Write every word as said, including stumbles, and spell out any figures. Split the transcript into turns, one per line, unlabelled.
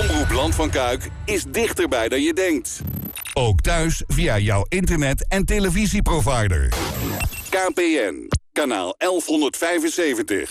Omroep Land van Kuik is dichterbij dan je denkt. Ook thuis via jouw internet- en televisieprovider. K P N, kanaal elf vijfenzeventig.